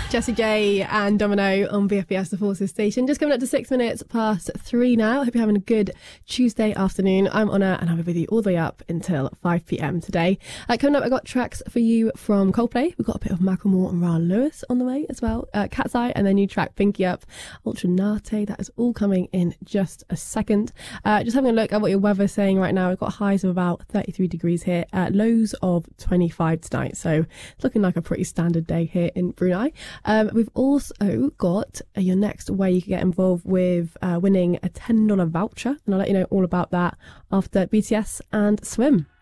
Jessie J and Domino on BFBS, the Forces station. Just coming up to 6 minutes past 3 now. I hope you're having a good Tuesday afternoon. I'm Honor and I'll be with you all the way up until 5 p.m. today. Coming up, I've got tracks for you from Coldplay. We've got a bit of Macklemore and Ryan Lewis on the way as well. Cat's Eye and their new track, Pinky Up. Ultra Nate, that is all coming in just a second. Just having a look at what your weather's saying right now. We've got highs of about 33 degrees here, lows of 25 tonight. So it's looking like a pretty standard day here in Brunei. We've also got your next way you can get involved with winning a $10 voucher, and I'll let you know all about that after BTS and Swim.